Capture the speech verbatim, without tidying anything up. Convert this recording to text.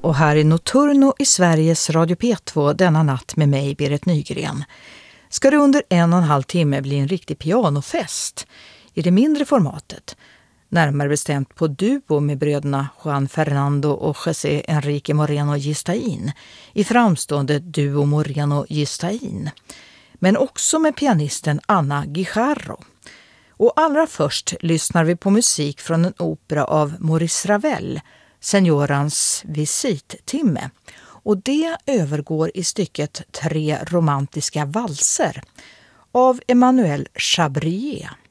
och här i Notturno i Sveriges Radio P två denna natt med mig, Berit Nygren. Ska det under en och en halv timme bli en riktig pianofest i det mindre formatet. Närmare bestämt på duo med bröderna Juan Fernando och José Enrique Moreno Gistain i framstående Duo Moreno Gistain. Men också med pianisten Ana Guijarro. Och allra först lyssnar vi på musik från en opera av Maurice Ravel, Signorans visittimme. Och det övergår i stycket Tre romantiska valser av Emmanuel Chabrier.